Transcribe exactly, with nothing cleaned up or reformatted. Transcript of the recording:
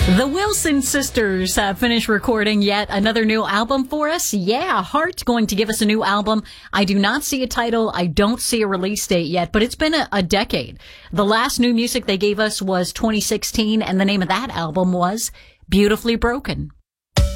The Wilson sisters have finished recording yet another new album for us. Yeah, Heart going to give us a new album. I do not see a title. I don't see a release date yet, but it's been a, a decade. The last new music they gave us was twenty sixteen, and the name of that album was Beautifully Broken.